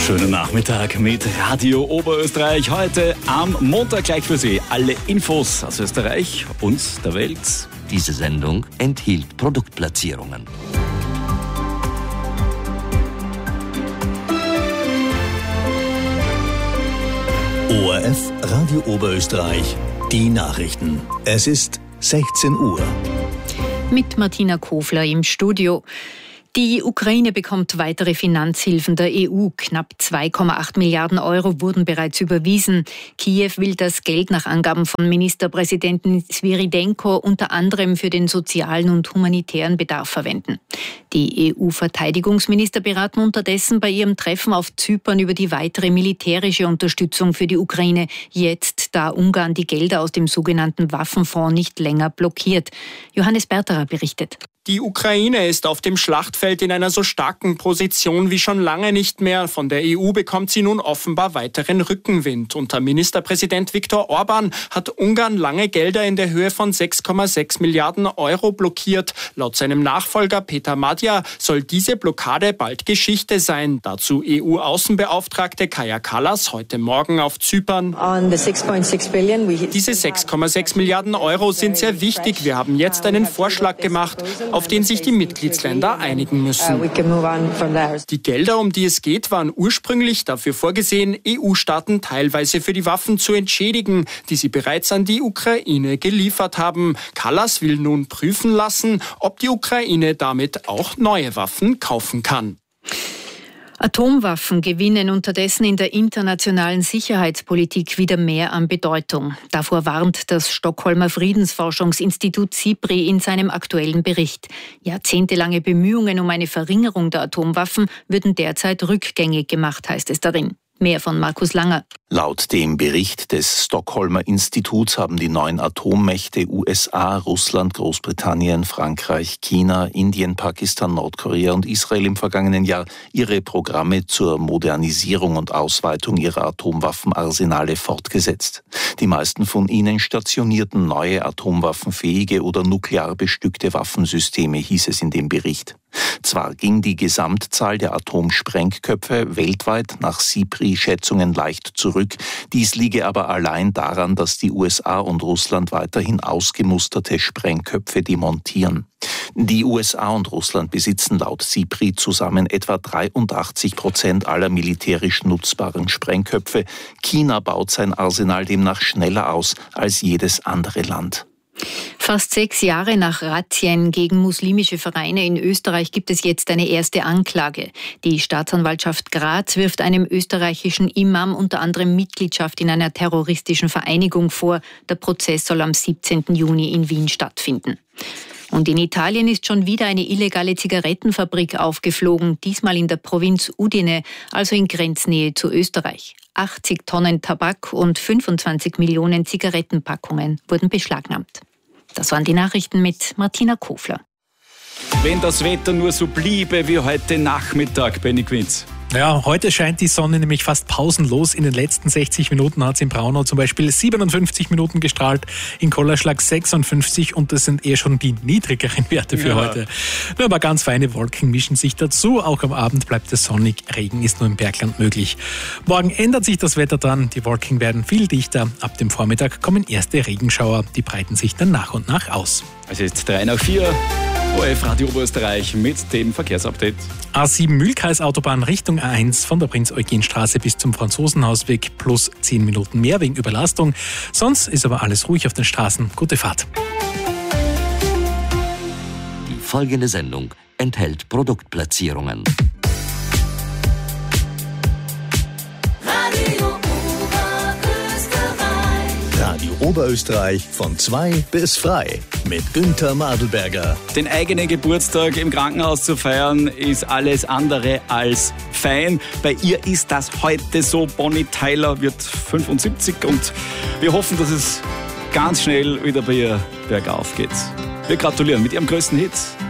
Schönen Nachmittag mit Radio Oberösterreich. Heute am Montag gleich für Sie alle Infos aus Österreich und der Welt. Diese Sendung enthielt Produktplatzierungen. ORF Radio Oberösterreich, die Nachrichten. Es ist 16 Uhr. Mit Martina Kofler im Studio. Die Ukraine bekommt weitere Finanzhilfen der EU. Knapp 2,8 Milliarden Euro wurden bereits überwiesen. Kiew will das Geld nach Angaben von Ministerpräsidenten Svyrydenko unter anderem für den sozialen und humanitären Bedarf verwenden. Die EU-Verteidigungsminister beraten unterdessen bei ihrem Treffen auf Zypern über die weitere militärische Unterstützung für die Ukraine, jetzt da Ungarn die Gelder aus dem sogenannten Waffenfonds nicht länger blockiert. Johannes Berterer berichtet. Die Ukraine ist auf dem Schlachtfeld in einer so starken Position wie schon lange nicht mehr. Von der EU bekommt sie nun offenbar weiteren Rückenwind. Unter Ministerpräsident Viktor Orban hat Ungarn lange Gelder in der Höhe von 6,6 Milliarden Euro blockiert. Laut seinem Nachfolger Peter Madjar soll diese Blockade bald Geschichte sein. Dazu EU-Außenbeauftragte Kaja Kallas heute Morgen auf Zypern. Diese 6,6 Milliarden Euro sind sehr wichtig. Wir haben jetzt einen Vorschlag gemacht, auf den sich die Mitgliedsländer einigen müssen. Die Gelder, um die es geht, waren ursprünglich dafür vorgesehen, EU-Staaten teilweise für die Waffen zu entschädigen, die sie bereits an die Ukraine geliefert haben. Kallas will nun prüfen lassen, ob die Ukraine damit auch neue Waffen kaufen kann. Atomwaffen gewinnen unterdessen in der internationalen Sicherheitspolitik wieder mehr an Bedeutung. Davor warnt das Stockholmer Friedensforschungsinstitut SIPRI in seinem aktuellen Bericht. Jahrzehntelange Bemühungen um eine Verringerung der Atomwaffen würden derzeit rückgängig gemacht, heißt es darin. Mehr von Markus Langer. Laut dem Bericht des Stockholmer Instituts haben die 9 Atommächte USA, Russland, Großbritannien, Frankreich, China, Indien, Pakistan, Nordkorea und Israel im vergangenen Jahr ihre Programme zur Modernisierung und Ausweitung ihrer Atomwaffenarsenale fortgesetzt. Die meisten von ihnen stationierten neue atomwaffenfähige oder nuklear bestückte Waffensysteme, hieß es in dem Bericht. Zwar ging die Gesamtzahl der Atomsprengköpfe weltweit nach SIPRI-Schätzungen leicht zurück, dies liege aber allein daran, dass die USA und Russland weiterhin ausgemusterte Sprengköpfe demontieren. Die USA und Russland besitzen laut SIPRI zusammen etwa 83% aller militärisch nutzbaren Sprengköpfe. China baut sein Arsenal demnach schneller aus als jedes andere Land. Fast 6 Jahre nach Razzien gegen muslimische Vereine in Österreich gibt es jetzt eine erste Anklage. Die Staatsanwaltschaft Graz wirft einem österreichischen Imam unter anderem Mitgliedschaft in einer terroristischen Vereinigung vor. Der Prozess soll am 17. Juni in Wien stattfinden. Und in Italien ist schon wieder eine illegale Zigarettenfabrik aufgeflogen, diesmal in der Provinz Udine, also in Grenznähe zu Österreich. 80 Tonnen Tabak und 25 Millionen Zigarettenpackungen wurden beschlagnahmt. Das waren die Nachrichten mit Martina Kofler. Wenn das Wetter nur so bliebe wie heute Nachmittag, Benny Quintz. Ja, heute scheint die Sonne nämlich fast pausenlos. In den letzten 60 Minuten hat es in Braunau zum Beispiel 57 Minuten gestrahlt, in Kollerschlag 56 und das sind eher schon die niedrigeren Werte für heute. Nur aber ganz feine Wolken mischen sich dazu. Auch am Abend bleibt es sonnig. Regen ist nur im Bergland möglich. Morgen ändert sich das Wetter dann. Die Wolken werden viel dichter. Ab dem Vormittag kommen erste Regenschauer. Die breiten sich dann nach und nach aus. Es ist 3 nach 4. ORF Radio Oberösterreich mit dem Verkehrsupdate. A7 Mühlkreisautobahn Richtung A1 von der Prinz-Eugen-Straße bis zum Franzosenhausweg plus 10 Minuten mehr wegen Überlastung. Sonst ist aber alles ruhig auf den Straßen. Gute Fahrt. Die folgende Sendung enthält Produktplatzierungen. Radio Oberösterreich von 2 bis frei mit Günther Madelberger. Den eigenen Geburtstag im Krankenhaus zu feiern, ist alles andere als fein. Bei ihr ist das heute so. Bonnie Tyler wird 75 und wir hoffen, dass es ganz schnell wieder bei ihr bergauf geht. Wir gratulieren mit ihrem größten Hit.